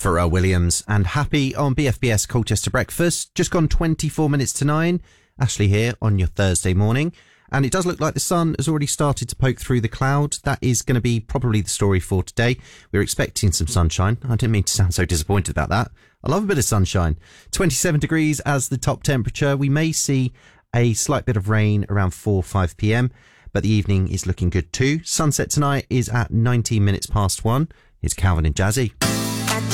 Pharrell Williams and Happy on BFBS Colchester Breakfast. Just gone 24 minutes to 9. Ashley here on your Thursday morning. And it does look like the sun has already started to poke through the clouds. That is going to be probably the story for today. We're expecting some sunshine. I didn't mean to sound so disappointed about that. I love a bit of sunshine. 27 degrees as the top temperature. We may see a slight bit of rain around 4-5 p.m, but the evening is looking good too. Sunset tonight is at 19 minutes past 1. It's Calvin and Jazzy.